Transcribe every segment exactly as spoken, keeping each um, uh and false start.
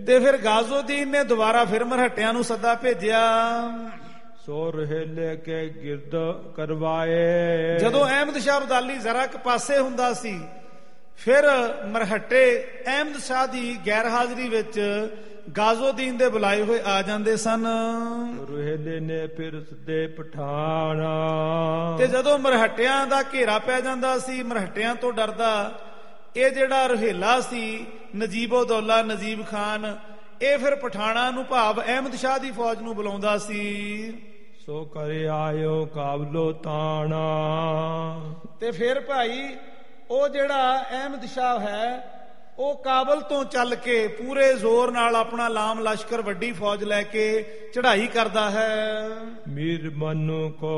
ਤੇ ਫਿਰ ਗਾਜ਼ੋਦੀਨ ਨੇ ਦੁਬਾਰਾ ਫਿਰ ਮਰਹੱਟਿਆਂ ਨੂੰ ਸੱਦਾ ਭੇਜਿਆ। ਸੋ ਰਹਿਲੇ ਕੇ ਗਿਰਦ ਕਰਵਾਏ। ਜਦੋਂ ਅਹਿਮਦ ਸ਼ਾਹ ਅਬਦਾਲੀ ਜ਼ਰਾ ਇੱਕ ਪਾਸੇ ਹੁੰਦਾ ਸੀ, ਫਿਰ ਮਰਹੱਟੇ ਅਹਿਮਦ ਸ਼ਾਹ ਦੀ ਗੈਰ ਹਾਜ਼ਰੀ ਵਿੱਚ ਗਾਜ਼ੋਦੀਨ ਦੇ ਬੁਲਾਏ ਹੋਏ ਆ ਜਾਂਦੇ ਸਨ। ਰਹਿਲੇ ਨੇ ਫਿਰ ਸਦੇ ਪਠਾਣਾ। ਤੇ ਜਦੋਂ ਮਰਹੱਟਿਆਂ ਦਾ ਘੇਰਾ ਪੈ ਜਾਂਦਾ ਸੀ, ਮਰਹੱਟਿਆਂ ਤੋਂ ਡਰਦਾ ਇਹ ਜਿਹੜਾ ਰੁਹੇਲਾ ਸੀ ਨਜੀਬੋ ਦੌਲਾ ਨਜੀਬ ਖਾਨ, ਇਹ ਫਿਰ ਪਠਾਣਾ ਨੂੰ ਭਾਵ ਅਹਿਮਦ ਸ਼ਾਹ ਦੀ ਫੌਜ ਨੂੰ ਬੁਲਾਉਂਦਾ ਸੀ। ਸੋ ਕਰੇ ਆਇਓ ਕਾਬਲੋ ਤਾਣਾ। ਤੇ ਫਿਰ ਭਾਈ ਉਹ ਜਿਹੜਾ ਅਹਿਮਦ ਸ਼ਾਹ ਹੈ ਉਹ ਕਾਬਲ ਤੋਂ ਚੱਲ ਕੇ ਪੂਰੇ ਜ਼ੋਰ ਨਾਲ ਆਪਣਾ ਲਾਮ ਲਸ਼ਕਰ ਵੱਡੀ ਫੌਜ ਲੈ ਕੇ ਚੜ੍ਹਾਈ ਕਰਦਾ ਹੈ। ਮੀਰ ਮਨੂ ਕੋ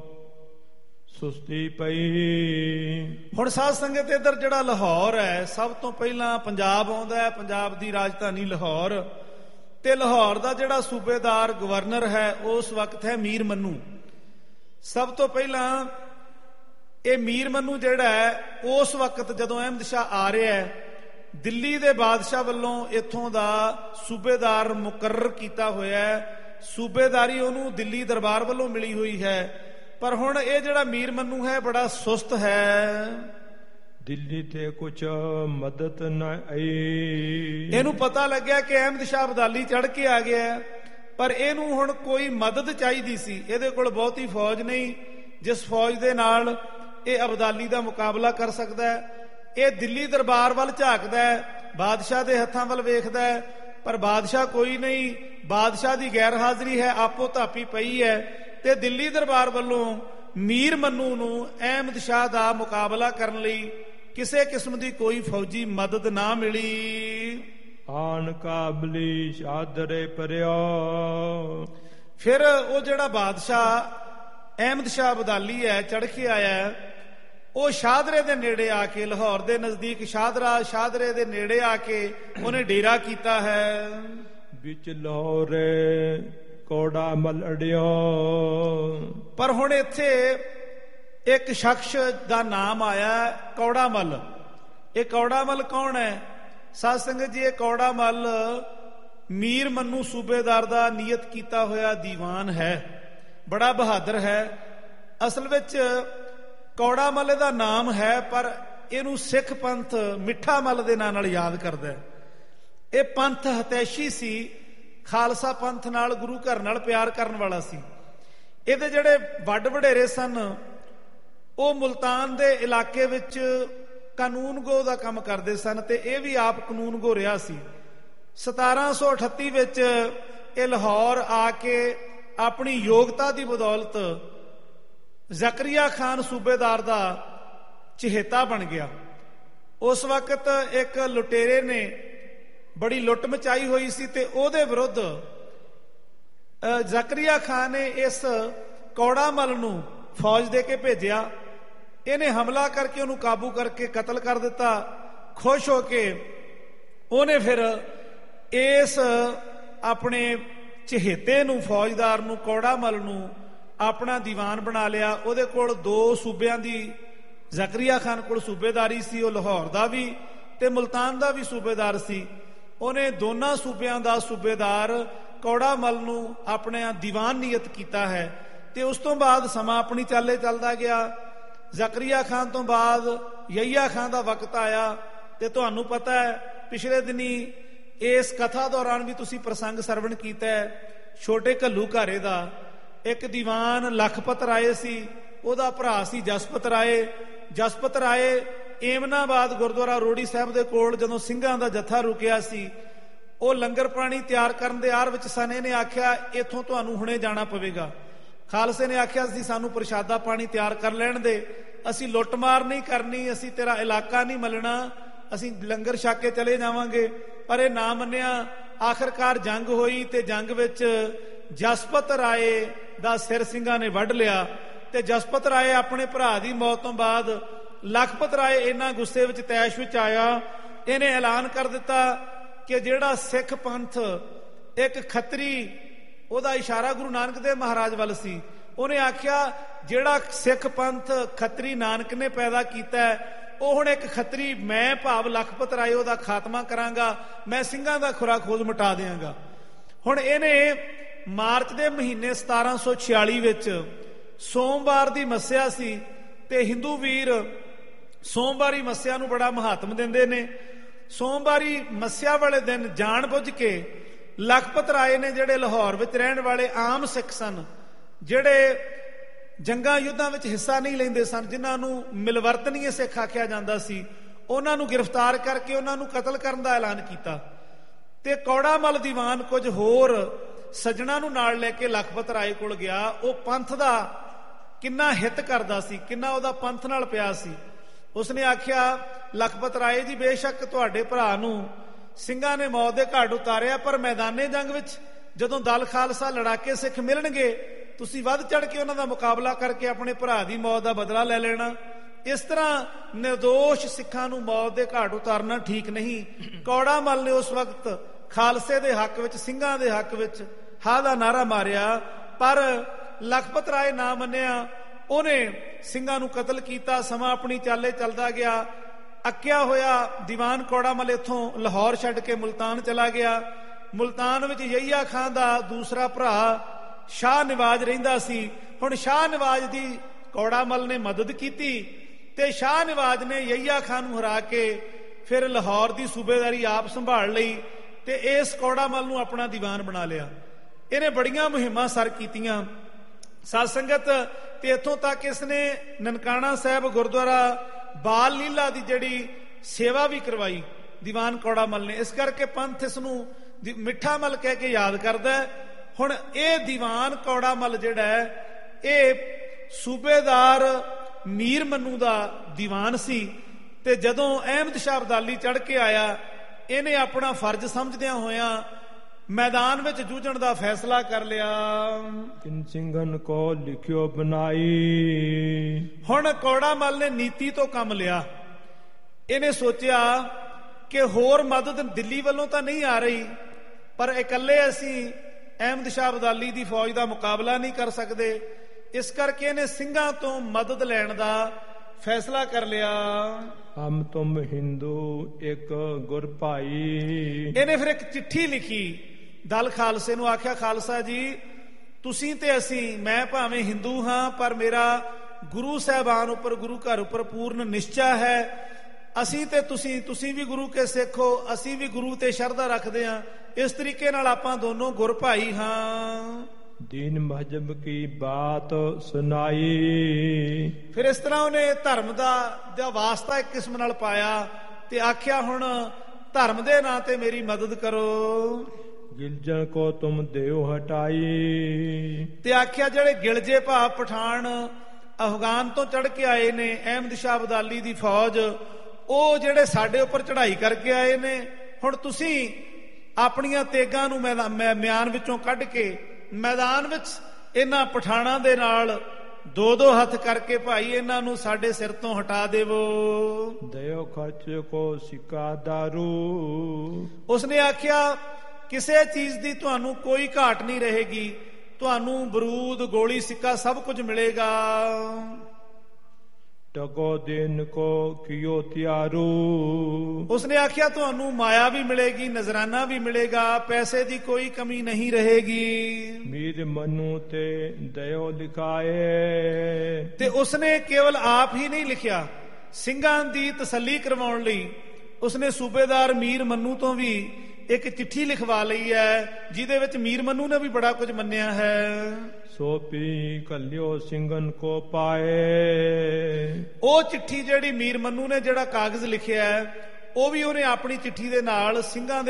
ਸੁਸਤੀ ਪਈ। ਹੁਣ ਸਾਧ ਸੰਗਤ ਇੱਧਰ ਜਿਹੜਾ ਲਾਹੌਰ ਹੈ, ਸਭ ਤੋਂ ਪਹਿਲਾਂ ਪੰਜਾਬ ਆਉਂਦਾ ਹੈ, ਪੰਜਾਬ ਦੀ ਰਾਜਧਾਨੀ ਲਾਹੌਰ। ਤੇ ਲਾਹੌਰ ਦਾ ਜਿਹੜਾ ਸੂਬੇਦਾਰ ਗਵਰਨਰ ਹੈ ਉਸ ਵਕਤ ਹੈ ਮੀਰ ਮਨੂ। ਸਭ ਤੋਂ ਪਹਿਲਾਂ ਇਹ ਮੀਰ ਮਨੂ ਜਿਹੜਾ ਹੈ ਉਸ ਵਕਤ ਜਦੋਂ ਅਹਿਮਦ ਸ਼ਾਹ ਆ ਰਿਹਾ ਹੈ, ਦਿੱਲੀ ਦੇ ਬਾਦਸ਼ਾਹ ਵੱਲੋਂ ਇੱਥੋਂ ਦਾ ਸੂਬੇਦਾਰ ਮੁਕਰਰ ਕੀਤਾ ਹੋਇਆ ਹੈ। ਸੂਬੇਦਾਰੀ ਉਹਨੂੰ ਦਿੱਲੀ ਦਰਬਾਰ ਵੱਲੋਂ ਮਿਲੀ ਹੋਈ ਹੈ। ਪਰ ਹੁਣ ਇਹ ਜਿਹੜਾ ਮੀਰ ਮਨੂ ਹੈ ਬੜਾ ਸੁਸਤ ਹੈ। ਦਿੱਲੀ ਤੇ ਕੁਛ ਮਦਦ ਨਾ ਆਈ। ਇਹਨੂੰ ਪਤਾ ਲੱਗਿਆ ਕਿ ਅਹਿਮਦ ਸ਼ਾਹ ਅਬਦਾਲੀ ਚੜ ਕੇ ਆ ਗਿਆ, ਪਰ ਇਹਨੂੰ ਹੁਣ ਕੋਈ ਮਦਦ ਚਾਹੀਦੀ ਸੀ। ਇਹਦੇ ਕੋਲ ਬਹੁਤੀ ਫੌਜ ਨਹੀਂ ਜਿਸ ਫੌਜ ਦੇ ਨਾਲ ਇਹ ਅਬਦਾਲੀ ਦਾ ਮੁਕਾਬਲਾ ਕਰ ਸਕਦਾ ਹੈ। ਇਹ ਦਿੱਲੀ ਦਰਬਾਰ ਵੱਲ ਝਾਕਦਾ ਹੈ, ਬਾਦਸ਼ਾਹ ਦੇ ਹੱਥਾਂ ਵੱਲ ਵੇਖਦਾ ਹੈ, ਪਰ ਬਾਦਸ਼ਾਹ ਕੋਈ ਨਹੀਂ। ਬਾਦਸ਼ਾਹ ਦੀ ਗੈਰ ਹਾਜ਼ਰੀ ਹੈ, ਆਪੋ ਧਾਪੀ ਪਈ ਹੈ। ਤੇ ਦਿੱਲੀ ਦਰਬਾਰ ਵੱਲੋਂ ਮੀਰ ਮਨੂ ਨੂੰ ਅਹਿਮਦ ਸ਼ਾਹ ਦਾ ਮੁਕਾਬਲਾ ਕਰਨ ਲਈ ਕਿਸੇ ਕਿਸਮ ਦੀ ਕੋਈ ਫੌਜੀ ਮਦਦ ਨਾ ਮਿਲੀ। ਆਨ ਕਾਬਲੀ ਸ਼ਾਦਰੇ ਪਰਿਓ। ਫਿਰ ਉਹ ਜਿਹੜਾ ਬਾਦਸ਼ਾਹ ਅਹਿਮਦ ਸ਼ਾਹ ਅਬਦਾਲੀ ਹੈ ਚੜ ਕੇ ਆਇਆ, ਉਹ ਸ਼ਾਹਦਰੇ ਦੇ ਨੇੜੇ ਆ ਕੇ, ਲਾਹੌਰ ਦੇ ਨਜ਼ਦੀਕ ਸ਼ਾਹਦਰਾ, ਸ਼ਾਹਦਰੇ ਦੇ ਨੇੜੇ ਆ ਕੇ ਉਹਨੇ ਡੇਰਾ ਕੀਤਾ ਹੈ। ਵਿੱਚ ਲਾਹੌਰੇ ਕੋੜਾ ਮਲ ਅੜਿਓ। ਪਰ ਹੁਣ ਇੱਥੇ ਇੱਕ ਸ਼ਖਸ ਦਾ ਨਾਮ ਆਇਆ ਕੌੜਾ ਮੱਲ। ਇਹ ਕੌੜਾ ਮੱਲ ਕੌਣ ਹੈ? ਸਾਧ ਸੰਗਤ ਜੀ, ਇਹ ਕੌੜਾ ਮੱਲ ਮੀਰ ਮਨੂ ਸੂਬੇਦਾਰ ਦਾ ਨਿਯਤ ਕੀਤਾ ਹੋਇਆ ਦੀਵਾਨ ਹੈ। ਬੜਾ ਬਹਾਦਰ ਹੈ। ਅਸਲ ਵਿੱਚ ਕੌੜਾ ਮੱਲ ਦਾ ਨਾਮ ਹੈ, ਪਰ ਇਹਨੂੰ ਸਿੱਖ ਪੰਥ ਮਿੱਠਾ ਮੱਲ ਦੇ ਨਾਂ ਨਾਲ ਯਾਦ ਕਰਦਾ ਹੈ। ਇਹ ਪੰਥ ਹਤੈਸ਼ੀ ਸੀ, ਖਾਲਸਾ ਪੰਥ ਨਾਲ, ਗੁਰੂ ਘਰ ਨਾਲ ਪਿਆਰ ਕਰਨ ਵਾਲਾ ਸੀ। ਇਹਦੇ ਜਿਹੜੇ ਵੱਡ ਵਡੇਰੇ ਸਨ ਉਹ ਮੁਲਤਾਨ ਦੇ ਇਲਾਕੇ ਵਿੱਚ ਕਾਨੂੰਨ ਗੋ ਦਾ ਕੰਮ ਕਰਦੇ ਸਨ, ਤੇ ਇਹ ਵੀ ਆਪ ਕਾਨੂੰਨ ਗੋ ਰਿਹਾ ਸੀ। ਸਤਾਰਾਂ ਸੌ ਅਠੱਤੀ ਵਿੱਚ ਇਹ ਲਾਹੌਰ ਆ ਕੇ ਆਪਣੀ ਯੋਗਤਾ ਦੀ ਬਦੌਲਤ ਜ਼ਕਰੀਆ ਖਾਨ ਸੂਬੇਦਾਰ ਦਾ ਚਹੇਤਾ ਬਣ ਗਿਆ। ਉਸ ਵਕਤ ਇੱਕ ਲੁਟੇਰੇ ਨੇ ਬੜੀ ਲੁੱਟ ਮਚਾਈ ਹੋਈ ਸੀ ਤੇ ਉਹਦੇ ਵਿਰੁੱਧ ਜ਼ਕਰੀਆ ਖਾਨ ਨੇ ਇਸ ਕੌੜਾ ਮੱਲ ਨੂੰ ਫੌਜ ਦੇ ਕੇ ਭੇਜਿਆ। ਇਹਨੇ ਹਮਲਾ ਕਰਕੇ ਉਹਨੂੰ ਕਾਬੂ ਕਰਕੇ ਕਤਲ ਕਰ ਦਿੱਤਾ। ਖੁਸ਼ ਹੋ ਕੇ ਉਹਨੇ ਫਿਰ ਇਸ ਆਪਣੇ ਚਹੇਤੇ ਨੂੰ, ਫੌਜਦਾਰ ਨੂੰ, ਕੌੜਾ ਮੱਲ ਨੂੰ ਆਪਣਾ ਦੀਵਾਨ ਬਣਾ ਲਿਆ। ਉਹਦੇ ਕੋਲ ਦੋ ਸੂਬਿਆਂ ਦੀ, ਜ਼ਕਰੀਆ ਖਾਨ ਕੋਲ ਸੂਬੇਦਾਰੀ ਸੀ, ਉਹ ਲਾਹੌਰ ਦਾ ਵੀ ਤੇ ਮੁਲਤਾਨ ਦਾ ਵੀ ਸੂਬੇਦਾਰ ਸੀ। ਉਹਨੇ ਦੋਨਾਂ ਸੂਬਿਆਂ ਦਾ ਸੂਬੇਦਾਰ ਕੌੜਾ ਮੱਲ ਨੂੰ ਆਪਣੇ ਦੀਵਾਨ ਨਿਯਤ ਕੀਤਾ ਹੈ। ਤੇ ਉਸ ਤੋਂ ਬਾਅਦ ਸਮਾਂ ਆਪਣੀ ਚਾਲੇ ਚੱਲਦਾ ਗਿਆ। ਜ਼ਕਰੀਆ ਖਾਨ ਤੋਂ ਬਾਅਦ ਯਹੀਆ ਖਾਨ ਦਾ ਵਕਤ ਆਇਆ। ਤੇ ਤੁਹਾਨੂੰ ਪਤਾ ਹੈ ਪਿਛਲੇ ਦਿਨੀ ਇਸ ਕਥਾ ਦੌਰਾਨ ਵੀ ਤੁਸੀਂ ਪ੍ਰਸੰਗ ਸਰਵਣ ਕੀਤਾ ਹੈ, ਛੋਟੇ ਘੱਲੂ ਘਾਰੇ ਦਾ ਇੱਕ ਦੀਵਾਨ ਲਖਪਤ ਰਾਏ ਸੀ, ਉਹਦਾ ਭਰਾ ਸੀ ਜਸਪਤ ਰਾਏ। ਜਸਪਤ ਰਾਏ ਏਮਨਾਬਾਦ ਗੁਰਦੁਆਰਾ ਰੋੜੀ ਸਾਹਿਬ ਦੇ ਕੋਲ ਜਦੋਂ ਸਿੰਘਾਂ ਦਾ ਜੱਥਾ ਰੁਕਿਆ ਸੀ, ਉਹ ਲੰਗਰ ਪਾਣੀ ਤਿਆਰ ਕਰਨ ਦੇ ਆਰ ਵਿੱਚ ਸਨ। ਇਹਨੇ ਆਖਿਆ ਇੱਥੋਂ ਤੁਹਾਨੂੰ ਹੁਣੇ ਜਾਣਾ ਪਵੇਗਾ। ਖਾਲਸੇ ਨੇ ਆਖਿਆ ਸੀ ਸਾਨੂੰ ਪ੍ਰਸ਼ਾਦਾ ਪਾਣੀ ਤਿਆਰ ਕਰ ਲੈਣ ਦੇ, ਅਸੀਂ ਲੁੱਟਮਾਰ ਨਹੀਂ ਕਰਨੀ, ਅਸੀਂ ਤੇਰਾ ਇਲਾਕਾ ਨਹੀਂ ਮੱਲਣਾ, ਅਸੀਂ ਲੰਗਰ ਛਕ ਕੇ ਚਲੇ ਜਾਵਾਂਗੇ। ਪਰ ਇਹ ਨਾ ਮੰਨਿਆ। ਆਖਰਕਾਰ ਜੰਗ ਹੋਈ ਤੇ ਜੰਗ ਵਿੱਚ ਜਸਪਤ ਰਾਏ ਦਾ ਸਿਰ ਸਿੰਘਾਂ ਨੇ ਵੱਢ ਲਿਆ। ਤੇ ਜਸਪਤ ਰਾਏ ਆਪਣੇ ਭਰਾ ਦੀ ਮੌਤ ਤੋਂ ਬਾਅਦ ਲਖਪਤ ਰਾਏ ਇੰਨਾ ਗੁੱਸੇ ਵਿੱਚ, ਤੈਸ਼ ਵਿੱਚ ਆਇਆ, ਇਹਨੇ ਐਲਾਨ ਕਰ ਦਿੱਤਾ ਕਿ ਜਿਹੜਾ ਸਿੱਖ ਪੰਥ ਇੱਕ ਖੱਤਰੀ, ਉਹਦਾ ਇਸ਼ਾਰਾ ਗੁਰੂ ਨਾਨਕ ਦੇਵ ਮਹਾਰਾਜ ਵੱਲ ਸੀ, ਉਹਨੇ ਆਖਿਆ ਜਿਹੜਾ ਸਿੱਖ ਪੰਥ ਖੱਤਰੀ ਨਾਨਕ ਨੇ ਪੈਦਾ ਕੀਤਾ ਉਹ ਹੁਣ ਇੱਕ ਖੱਤਰੀ, ਮੈਂ ਭਾਵ ਲਖਪਤ ਰਾਏ ਉਹਦਾ ਖਾਤਮਾ ਕਰਾਂਗਾ, ਮੈਂ ਸਿੰਘਾਂ ਦਾ ਖੁਰਾ ਖੋਜ ਮਿਟਾ ਦਿਆਂਗਾ। ਹੁਣ ਇਹਨੇ ਮਾਰਚ ਦੇ ਮਹੀਨੇ ਸਤਾਰਾਂ ਸੌ ਛਿਆਲੀ ਵਿੱਚ ਸੋਮਵਾਰ ਦੀ ਮੱਸਿਆ ਸੀ, ਤੇ ਹਿੰਦੂ ਵੀਰ ਸੋਮਵਾਰੀ ਮੱਸਿਆ ਨੂੰ ਬੜਾ ਮਹਾਤਮ ਦਿੰਦੇ ਨੇ। ਸੋਮਵਾਰੀ ਮੱਸਿਆ ਵਾਲੇ ਦਿਨ ਜਾਣ ਬੁੱਝ ਕੇ ਲਖਪਤ ਰਾਏ ਨੇ, ਜਿਹੜੇ ਲਾਹੌਰ ਵਿੱਚ ਰਹਿਣ ਵਾਲੇ ਆਮ ਸਿੱਖ ਸਨ, ਜਿਹੜੇ ਜੰਗਾਂ ਯੁੱਧਾਂ ਵਿੱਚ ਹਿੱਸਾ ਨਹੀਂ ਲੈਂਦੇ ਸਨ, ਜਿਨ੍ਹਾਂ ਨੂੰ ਮਿਲਵਰਤਨੀਏ ਸਿੱਖ ਆਖਿਆ ਜਾਂਦਾ ਸੀ, ਉਹਨਾਂ ਨੂੰ ਗ੍ਰਿਫਤਾਰ ਕਰਕੇ ਉਹਨਾਂ ਨੂੰ ਕਤਲ ਕਰਨ ਦਾ ਐਲਾਨ ਕੀਤਾ। ਤੇ ਕੌੜਾ ਮੱਲ ਦੀਵਾਨ ਕੁਝ ਹੋਰ ਸੱਜਣਾ ਨੂੰ ਨਾਲ ਲੈ ਕੇ ਲਖਪਤ ਰਾਏ ਕੋਲ ਗਿਆ। ਉਹ ਪੰਥ ਦਾ ਕਿੰਨਾ ਹਿੱਤ ਕਰਦਾ ਸੀ, ਕਿੰਨਾ ਉਹਦਾ ਪੰਥ ਨਾਲ ਪਿਆ ਸੀ। ਉਸਨੇ ਆਖਿਆ, ਲਖਪਤ ਰਾਏ ਜੀ, ਬੇਸ਼ੱਕ ਤੁਹਾਡੇ ਭਰਾ ਨੂੰ ਸਿੰਘਾਂ ਨੇ ਮੌਤ ਦੇ ਘਾਟ ਉਤਾਰਿਆ, ਪਰ ਮੈਦਾਨੇ ਜੰਗ ਵਿੱਚ ਜਦੋਂ ਦਲ ਖਾਲਸਾ ਲੜਾਕੇ ਸਿੱਖ ਮਿਲਣਗੇ, ਤੁਸੀਂ ਵੱਧ ਚੜ ਕੇ ਉਹਨਾਂ ਦਾ ਮੁਕਾਬਲਾ ਕਰਕੇ ਆਪਣੇ ਭਰਾ ਦੀ ਮੌਤ ਦਾ ਬਦਲਾ ਲੈ ਲੈਣਾ। ਇਸ ਤਰ੍ਹਾਂ ਨਿਰਦੋਸ਼ ਸਿੱਖਾਂ ਨੂੰ ਮੌਤ ਦੇ ਘਾਟ ਉਤਾਰਨਾ ਠੀਕ ਨਹੀਂ। ਕੌੜਾ ਮੱਲ ਨੇ ਉਸ ਵਕਤ ਖਾਲਸੇ ਦੇ ਹੱਕ ਵਿੱਚ, ਸਿੰਘਾਂ ਦੇ ਹੱਕ ਵਿੱਚ ਹਾਂ ਦਾ ਨਾਰਾ ਮਾਰਿਆ, ਪਰ ਲਖਪਤ ਰਾਏ ਨਾ ਮੰਨਿਆ। ਉਹਨੇ ਸਿੰਘਾਂ ਨੂੰ ਕਤਲ ਕੀਤਾ। ਸਮਾਂ ਆਪਣੀ ਚਾਲੇ ਚੱਲਦਾ ਗਿਆ। ਅੱਕਿਆ ਹੋਇਆ ਦੀਵਾਨ ਕੌੜਾ ਮੱਲ ਇੱਥੋਂ ਲਾਹੌਰ ਛੱਡ ਕੇ ਮੁਲਤਾਨ ਚਲਾ ਗਿਆ। ਮੁਲਤਾਨ ਵਿੱਚ ਯਹੀਆ ਖਾਨ ਦਾ ਦੂਸਰਾ ਭਰਾ ਸ਼ਾਹ ਨਿਵਾਜ ਰਹਿੰਦਾ ਸੀ। ਹੁਣ ਸ਼ਾਹ ਨਿਵਾਜ ਦੀ ਕੌੜਾ ਮੱਲ ਨੇ ਮਦਦ ਕੀਤੀ, ਤੇ ਸ਼ਾਹ ਨਿਵਾਜ ਨੇ ਯਹੀਆ ਖਾਨ ਨੂੰ ਹਰਾ ਕੇ ਫਿਰ ਲਾਹੌਰ ਦੀ ਸੂਬੇਦਾਰੀ ਆਪ ਸੰਭਾਲ ਲਈ, ਤੇ ਇਸ ਕੌੜਾ ਮੱਲ ਨੂੰ ਆਪਣਾ ਦੀਵਾਨ ਬਣਾ ਲਿਆ। ਇਹਨੇ ਬੜੀਆਂ ਮੁਹਿੰਮਾਂ ਸਰ ਕੀਤੀਆਂ ਸਾਧ ਸੰਗਤ, ਤੇ ਇੱਥੋਂ ਤੱਕ ਇਸਨੇ ਨਨਕਾਣਾ ਸਾਹਿਬ ਗੁਰਦੁਆਰਾ ਬਾਲ ਲੀਲਾ ਦੀ ਜਿਹੜੀ ਸੇਵਾ ਵੀ ਕਰਵਾਈ ਦੀਵਾਨ ਕੌੜਾ ਮੱਲ ਨੇ। ਇਸ ਕਰਕੇ ਪੰਥ ਇਸ ਨੂੰ ਮਿੱਠਾ ਮੱਲ ਕਹਿ ਕੇ ਯਾਦ ਕਰਦਾ। ਹੁਣ ਇਹ ਦੀਵਾਨ ਕੌੜਾ ਮੱਲ ਜਿਹੜਾ ਹੈ, ਇਹ ਸੂਬੇਦਾਰ ਮੀਰ ਮੰਨੂ ਦਾ ਦੀਵਾਨ ਸੀ। ਤੇ ਜਦੋਂ ਅਹਿਮਦ ਸ਼ਾਹ ਅਬਦਾਲੀ ਚੜ੍ਹ ਕੇ ਆਇਆ, ਇਹਨੇ ਆਪਣਾ ਫਰਜ਼ ਸਮਝਦਿਆਂ ਹੋਇਆਂ ਮੈਦਾਨ ਵਿੱਚ ਜੂਝਣ ਦਾ ਫੈਸਲਾ ਕਰ ਲਿਆ। ਤਿੰਨ ਸਿੰਘਨ ਕੋ ਲਿਖਿਓ ਬਣਾਈ। ਹੁਣ ਕੌੜਾ ਮੱਲ ਨੇ ਨੀਤੀ ਤੋਂ ਕੰਮ ਲਿਆ। ਇਹਨੇ ਸੋਚਿਆ ਕਿ ਹੋਰ ਮਦਦ ਦਿੱਲੀ ਵੱਲੋਂ ਤਾਂ ਨਹੀਂ ਆ ਰਹੀ, ਪਰ ਇਕੱਲੇ ਅਸੀਂ ਅਹਿਮਦ ਸ਼ਾਹ ਅਬਦਾਲੀ ਦੀ ਫੌਜ ਦਾ ਮੁਕਾਬਲਾ ਨਹੀਂ ਕਰ ਸਕਦੇ। ਇਸ ਕਰਕੇ ਇਹਨੇ ਸਿੰਘਾਂ ਤੋਂ ਮਦਦ ਲੈਣ ਦਾ ਫੈਸਲਾ ਕਰ ਲਿਆ। ਹਮ ਤੁਮ ਹਿੰਦੂ ਇੱਕ ਗੁਰ ਭਾਈ। ਇਹਨੇ ਫਿਰ ਇੱਕ ਚਿੱਠੀ ਲਿਖੀ ਦਲ ਖਾਲਸੇ ਨੂੰ। ਆਖਿਆ, ਖਾਲਸਾ ਜੀ, ਤੁਸੀਂ ਤੇ ਅਸੀਂ, ਮੈਂ ਭਾਵੇਂ ਹਿੰਦੂ ਹਾਂ, ਪਰ ਮੇਰਾ ਗੁਰੂ ਸਾਹਿਬਾਨ ਉੱਪਰ, ਗੁਰੂ ਘਰ ਉੱਪਰ ਪੂਰਨ ਨਿਸ਼ਚਾ ਹੈ। ਅਸੀਂ ਤੇ ਤੁਸੀਂ, ਤੁਸੀਂ ਵੀ ਗੁਰੂ ਕੇ ਸਿੱਖ ਹੋ, ਅਸੀਂ ਵੀ ਗੁਰੂ ਤੇ ਸ਼ਰਧਾ ਰੱਖਦੇ ਹਾਂ। ਇਸ ਤਰੀਕੇ ਨਾਲ ਆਪਾਂ ਦੋਨੋਂ ਗੁਰ ਭਾਈ ਹਾਂ। ਦੀਨ ਮਹਜਬ ਕੀ ਬਾਤ ਸੁਣਾਈ। ਫਿਰ ਇਸ ਤਰ੍ਹਾਂ ਉਹਨੇ ਧਰਮ ਦਾ ਦਾ ਵਾਸਤਾ ਇੱਕ ਕਿਸਮ ਨਾਲ ਪਾਇਆ, ਤੇ ਆਖਿਆ, ਹੁਣ ਧਰਮ ਦੇ ਨਾਂ ਤੇ ਮੇਰੀ ਮਦਦ ਕਰੋ। ਗਿਲਜਣ ਕੋ ਤੁਮ ਦਿਓ ਹਟਾਈ। ਤੇ ਆਖਿਆ, ਜਿਹੜੇ ਗਿਲਜੇ ਭਾਵ ਪਠਾਨ ਅਫਗਾਨ ਤੋਂ ਚੜ ਕੇ ਆਏ ਨੇ, ਅਹਿਮਦ ਸ਼ਾਹ ਅਬਦਾਲੀ ਦੀ ਫੌਜ, ਉਹ ਜਿਹੜੇ ਸਾਡੇ ਉੱਪਰ ਚੜ੍ਹਾਈ ਕਰਕੇ ਆਏ ਨੇ, ਹੁਣ ਤੁਸੀਂ ਆਪਣੀਆਂ ਤੇਗਾਂ ਨੂੰ ਮਿਆਨ ਵਿੱਚੋਂ ਕੱਢ ਕੇ ਮੈਦਾਨ ਵਿੱਚ ਇਹਨਾਂ ਪਠਾਨਾਂ ਦੇ ਨਾਲ ਦੋ ਦੋ ਹੱਥ ਕਰਕੇ ਭਾਈ ਇਹਨਾਂ ਨੂੰ ਸਾਡੇ ਸਿਰ ਤੋਂ ਹਟਾ ਦੇਵੋ। ਦਇਓ ਖਰਚ ਕੋ ਸਿੱਕਾ ਦਾਰੂ। ਉਸਨੇ ਆਖਿਆ, ਕਿਸੇ ਚੀਜ਼ ਦੀ ਤੁਹਾਨੂੰ ਕੋਈ ਘਾਟ ਨਹੀਂ ਰਹੇਗੀ, ਤੁਹਾਨੂੰ ਬਰੂਦ, ਗੋਲੀ, ਸਿੱਕਾ ਸਭ ਕੁਝ ਮਿਲੇਗਾ। ਟਕੋ ਦਿਨ ਕੋ ਕਿਓ ਤਿਆਰੂ। ਉਸਨੇ ਆਖਿਆ, ਤੁਹਾਨੂੰ ਮਾਇਆ ਵੀ ਮਿਲੇਗੀ, ਨਜ਼ਰਾਨਾ ਵੀ ਮਿਲੇਗਾ, ਪੈਸੇ ਦੀ ਕੋਈ ਕਮੀ ਨਹੀਂ ਰਹੇਗੀ। ਮੀਰ ਮਨੂ ਤੇ ਦਇਓ ਲਿਖਾਏ। ਤੇ ਉਸਨੇ ਕੇਵਲ ਆਪ ਹੀ ਨਹੀਂ ਲਿਖਿਆ, ਸਿੰਘਾਂ ਦੀ ਤਸੱਲੀ ਕਰਵਾਉਣ ਲਈ ਉਸਨੇ ਸੂਬੇਦਾਰ ਮੀਰ ਮੰਨੂ ਤੋਂ ਵੀ ਇੱਕ ਚਿੱਠੀ ਲਿਖਵਾ ਲਈ ਹੈ, ਜਿਹਦੇ ਵਿੱਚ ਮੀਰ ਮੰਨੂ ਨੇ ਵੀ ਬੜਾ ਕੁਝ ਮੰਨਿਆ ਹੈ। ਸੋਪੀ ਕੱਲਿਓ ਸਿੰਘਨ ਕੋ ਪਾਏ। ਉਹ ਚਿੱਠੀ ਜਿਹੜੀ ਮੀਰ ਮੰਨੂ ਨੇ ਜਿਹੜਾ ਕਾਗਜ਼ ਲਿਖਿਆ ਹੈ, ਉਹ ਵੀ ਉਹਨੇ ਆਪਣੀ ਚਿੱਠੀ ਦੇ ਨਾਲ ਸਿੰਘਾਂ ਦੇ